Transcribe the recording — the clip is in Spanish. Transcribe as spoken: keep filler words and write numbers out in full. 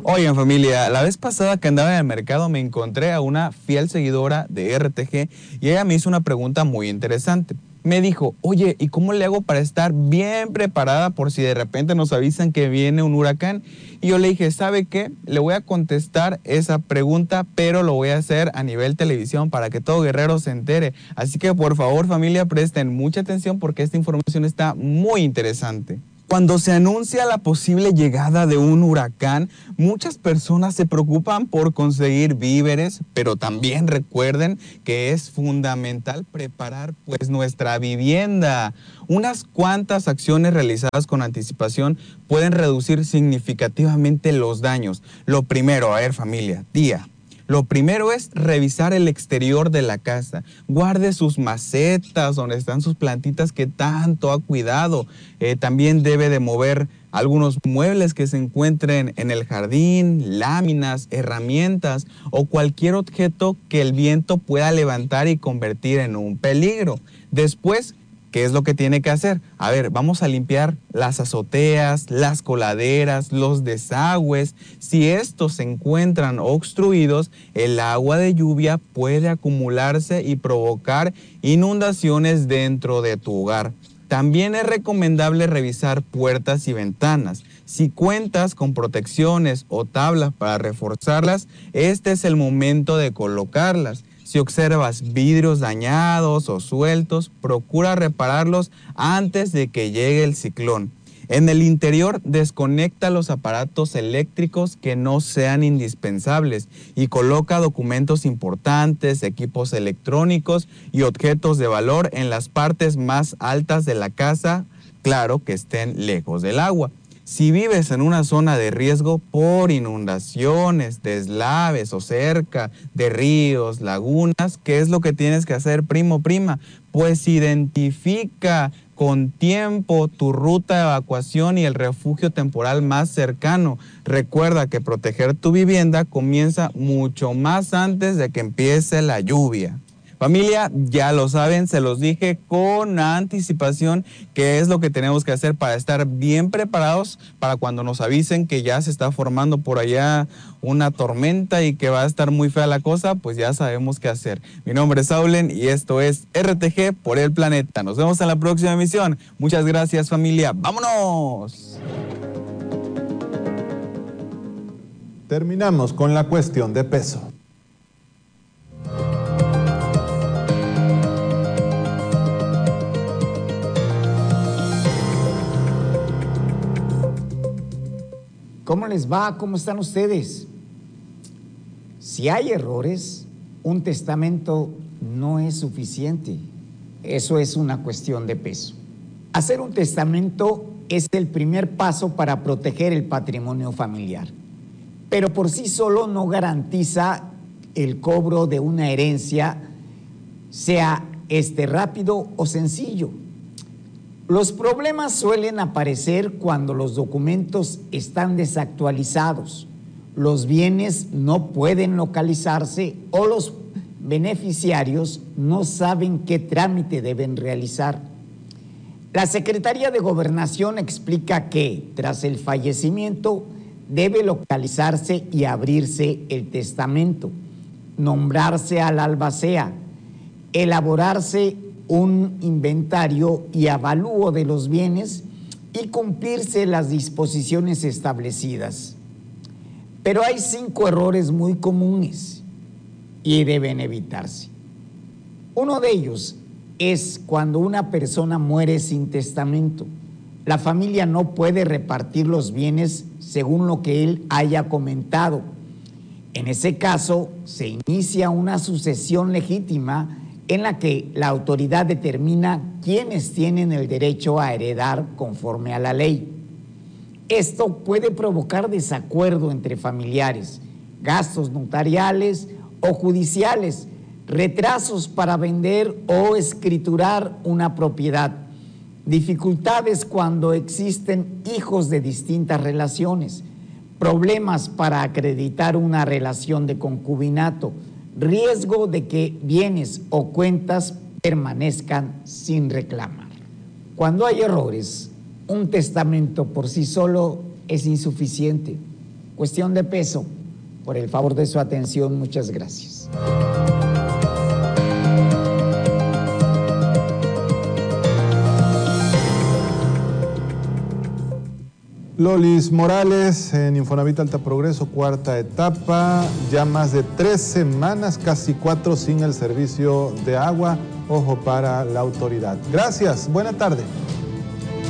Oigan, familia, la vez pasada que andaba en el mercado me encontré a una fiel seguidora de R T G y ella me hizo una pregunta muy interesante. Me dijo, oye, ¿y cómo le hago para estar bien preparada por si de repente nos avisan que viene un huracán? Y yo le dije, ¿sabe qué? Le voy a contestar esa pregunta, pero lo voy a hacer a nivel televisión para que todo guerrero se entere. Así que por favor, familia, presten mucha atención porque esta información está muy interesante. Cuando se anuncia la posible llegada de un huracán, muchas personas se preocupan por conseguir víveres, pero también recuerden que es fundamental preparar pues nuestra vivienda. Unas cuantas acciones realizadas con anticipación pueden reducir significativamente los daños. Lo primero, a ver familia, tía. Lo primero es revisar el exterior de la casa. Guarde sus macetas donde están sus plantitas que tanto ha cuidado. Eh, también debe de mover algunos muebles que se encuentren en el jardín, láminas, herramientas o cualquier objeto que el viento pueda levantar y convertir en un peligro. Después, ¿qué es lo que tiene que hacer? A ver, vamos a limpiar las azoteas, las coladeras, los desagües. Si estos se encuentran obstruidos, el agua de lluvia puede acumularse y provocar inundaciones dentro de tu hogar. También es recomendable revisar puertas y ventanas. Si cuentas con protecciones o tablas para reforzarlas, este es el momento de colocarlas. Si observas vidrios dañados o sueltos, procura repararlos antes de que llegue el ciclón. En el interior, desconecta los aparatos eléctricos que no sean indispensables y coloca documentos importantes, equipos electrónicos y objetos de valor en las partes más altas de la casa, claro que estén lejos del agua. Si vives en una zona de riesgo por inundaciones, deslaves o cerca de ríos, lagunas, ¿qué es lo que tienes que hacer, primo, prima? Pues identifica con tiempo tu ruta de evacuación y el refugio temporal más cercano. Recuerda que proteger tu vivienda comienza mucho más antes de que empiece la lluvia. Familia, ya lo saben, se los dije con anticipación qué es lo que tenemos que hacer para estar bien preparados para cuando nos avisen que ya se está formando por allá una tormenta y que va a estar muy fea la cosa, pues ya sabemos qué hacer. Mi nombre es Saulen y esto es R T G por el planeta. Nos vemos en la próxima emisión. Muchas gracias, familia. ¡Vámonos! Terminamos con la cuestión de peso. ¿Cómo les va? ¿Cómo están ustedes? Si hay errores, un testamento no es suficiente. Eso es una cuestión de peso. Hacer un testamento es el primer paso para proteger el patrimonio familiar, pero por sí solo no garantiza el cobro de una herencia, sea este rápido o sencillo. Los problemas suelen aparecer cuando los documentos están desactualizados, los bienes no pueden localizarse o los beneficiarios no saben qué trámite deben realizar. La Secretaría de Gobernación explica que, tras el fallecimiento, debe localizarse y abrirse el testamento, nombrarse al albacea, elaborarse un inventario y avalúo de los bienes y cumplirse las disposiciones establecidas. Pero hay cinco errores muy comunes y deben evitarse. Uno de ellos es cuando una persona muere sin testamento. La familia no puede repartir los bienes según lo que él haya comentado. En ese caso, se inicia una sucesión legítima en la que la autoridad determina quiénes tienen el derecho a heredar conforme a la ley. Esto puede provocar desacuerdo entre familiares, gastos notariales o judiciales, retrasos para vender o escriturar una propiedad, dificultades cuando existen hijos de distintas relaciones, problemas para acreditar una relación de concubinato, riesgo de que bienes o cuentas permanezcan sin reclamar. Cuando hay errores, un testamento por sí solo es insuficiente. Cuestión de peso. Por el favor de su atención, muchas gracias. Lolis Morales en Infonavit Alta Progreso, cuarta etapa, ya más de tres semanas, casi cuatro, sin el servicio de agua. Ojo para la autoridad. Gracias, buena tarde.